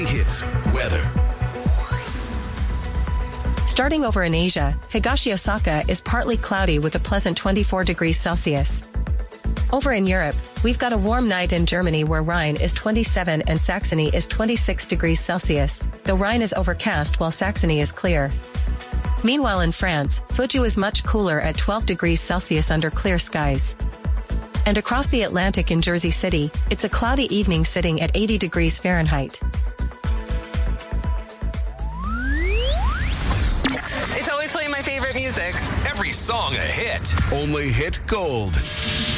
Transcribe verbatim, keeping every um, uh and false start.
hits weather. Starting over in Asia, Higashi Osaka is partly cloudy with a pleasant twenty-four degrees Celsius. Over in Europe, we've got a warm night in Germany where Rhine is twenty-seven and Saxony is twenty-six degrees Celsius, though Rhine is overcast while Saxony is clear. Meanwhile in France, Fujou is much cooler at twelve degrees Celsius under clear skies. And across the Atlantic in Jersey City, it's a cloudy evening sitting at eighty degrees Fahrenheit. It's always playing my favorite music. Every song a hit. Only hit gold.